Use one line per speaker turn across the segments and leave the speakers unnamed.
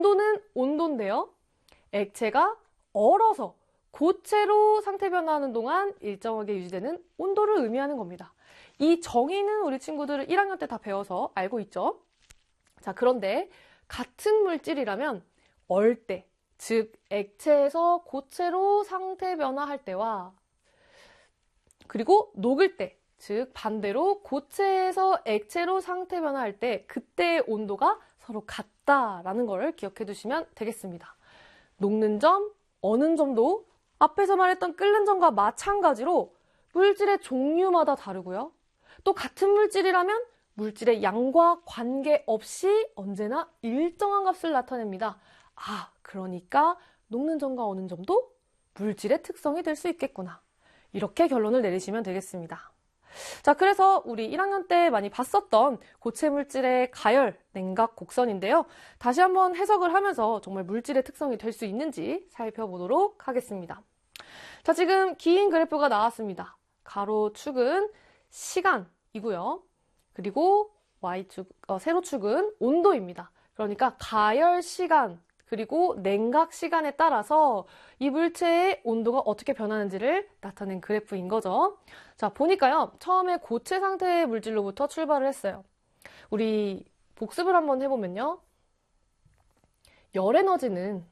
온도는 온도인데요. 액체가 얼어서 고체로 상태 변화하는 동안 일정하게 유지되는 온도를 의미하는 겁니다. 이 정의는 우리 친구들 1학년 때 다 배워서 알고 있죠? 자, 그런데 같은 물질이라면 얼 때, 즉 액체에서 고체로 상태 변화할 때와 그리고 녹을 때, 즉 반대로 고체에서 액체로 상태 변화할 때 그때의 온도가 서로 같다라는 걸 기억해 두시면 되겠습니다. 녹는 점, 어는 점도 앞에서 말했던 끓는 점과 마찬가지로 물질의 종류마다 다르고요. 또 같은 물질이라면 물질의 양과 관계없이 언제나 일정한 값을 나타냅니다. 그러니까 녹는 점과 어는 점도 물질의 특성이 될 수 있겠구나. 이렇게 결론을 내리시면 되겠습니다. 자, 그래서 우리 1학년 때 많이 봤었던 고체 물질의 가열, 냉각, 곡선인데요. 다시 한번 해석을 하면서 정말 물질의 특성이 될 수 있는지 살펴보도록 하겠습니다. 자, 지금 긴 그래프가 나왔습니다. 가로축은 시간이고요. 그리고 세로축은 온도입니다. 그러니까 가열 시간, 그리고 냉각 시간에 따라서 이 물체의 온도가 어떻게 변하는지를 나타낸 그래프인 거죠. 자, 보니까요. 처음에 고체 상태의 물질로부터 출발을 했어요. 우리 복습을 한번 해보면요. 열 에너지는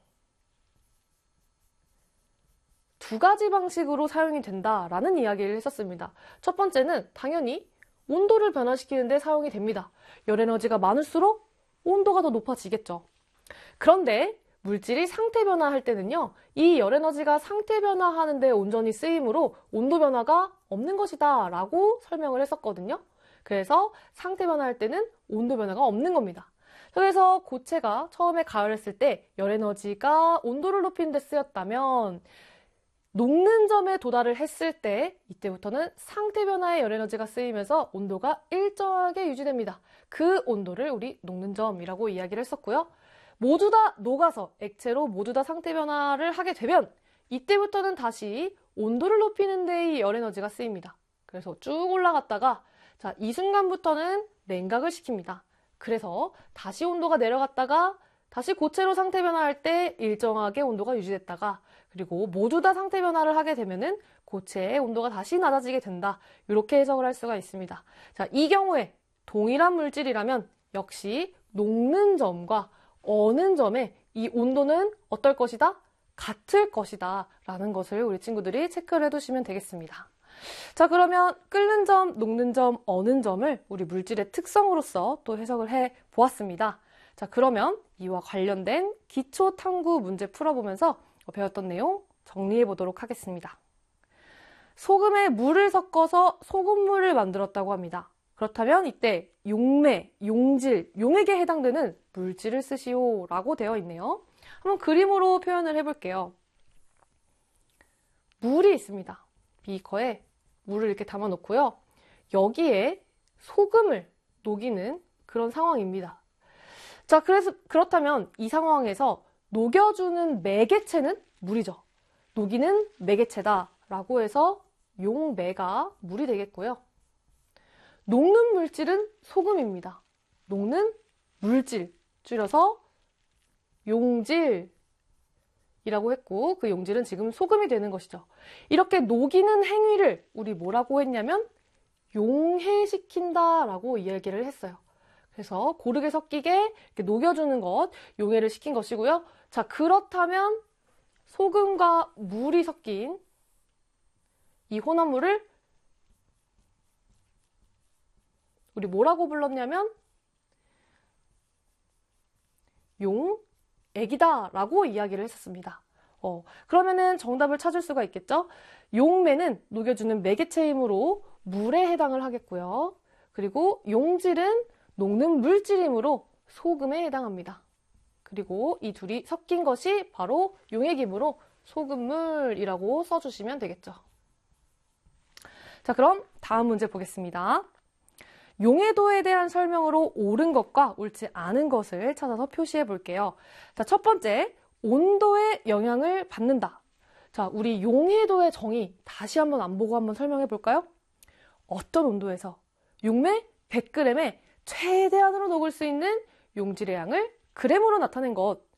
두 가지 방식으로 사용이 된다라는 이야기를 했었습니다. 첫 번째는 당연히 온도를 변화시키는데 사용이 됩니다. 열 에너지가 많을수록 온도가 더 높아지겠죠. 그런데 물질이 상태 변화할 때는요, 이 열 에너지가 상태 변화하는 데 온전히 쓰이므로 온도 변화가 없는 것이다 라고 설명을 했었거든요. 그래서 상태 변화할 때는 온도 변화가 없는 겁니다. 그래서 고체가 처음에 가열했을 때 열 에너지가 온도를 높이는 데 쓰였다면 녹는 점에 도달을 했을 때 이때부터는 상태 변화의 열 에너지가 쓰이면서 온도가 일정하게 유지됩니다. 그 온도를 우리 녹는 점이라고 이야기를 했었고요. 모두 다 녹아서 액체로 모두 다 상태 변화를 하게 되면 이때부터는 다시 온도를 높이는 데의 열 에너지가 쓰입니다. 그래서 쭉 올라갔다가 자, 이 순간부터는 냉각을 시킵니다. 그래서 다시 온도가 내려갔다가 다시 고체로 상태 변화할 때 일정하게 온도가 유지됐다가 그리고 모두 다 상태 변화를 하게 되면은 고체의 온도가 다시 낮아지게 된다. 이렇게 해석을 할 수가 있습니다. 자, 이 경우에 동일한 물질이라면 역시 녹는 점과 어는 점의 이 온도는 어떨 것이다? 같을 것이다 라는 것을 우리 친구들이 체크를 해두시면 되겠습니다. 자, 그러면 끓는 점, 녹는 점, 어는 점을 우리 물질의 특성으로서 또 해석을 해 보았습니다. 자, 그러면 이와 관련된 기초 탐구 문제 풀어보면서 배웠던 내용 정리해 보도록 하겠습니다. 소금에 물을 섞어서 소금물을 만들었다고 합니다. 그렇다면 이때 용매, 용질, 용액에 해당되는 물질을 쓰시오 라고 되어 있네요. 한번 그림으로 표현을 해볼게요. 물이 있습니다. 비커에 물을 이렇게 담아 놓고요. 여기에 소금을 녹이는 그런 상황입니다. 자, 그렇다면 이 상황에서 녹여주는 매개체는 물이죠. 녹이는 매개체다 라고 해서 용매가 물이 되겠고요. 녹는 물질은 소금입니다. 녹는 물질, 줄여서 용질이라고 했고 그 용질은 지금 소금이 되는 것이죠. 이렇게 녹이는 행위를 우리 뭐라고 했냐면 용해시킨다 라고 이야기를 했어요. 그래서 고르게 섞이게 이렇게 녹여주는 것, 용해를 시킨 것이고요. 자, 그렇다면 소금과 물이 섞인 이 혼합물을 우리 뭐라고 불렀냐면 용액이다 라고 이야기를 했었습니다. 그러면은 정답을 찾을 수가 있겠죠? 용매는 녹여주는 매개체이므로 물에 해당을 하겠고요. 그리고 용질은 녹는 물질이므로 소금에 해당합니다. 그리고 이 둘이 섞인 것이 바로 용액이므로 소금물이라고 써주시면 되겠죠. 자, 그럼 다음 문제 보겠습니다. 용해도에 대한 설명으로 옳은 것과 옳지 않은 것을 찾아서 표시해 볼게요. 자, 첫 번째, 온도에 영향을 받는다. 자, 우리 용해도의 정의 다시 한번 안 보고 한번 설명해 볼까요? 어떤 온도에서 용매 100g에 최대한으로 녹을 수 있는 용질의 양을 그램으로 나타낸 것.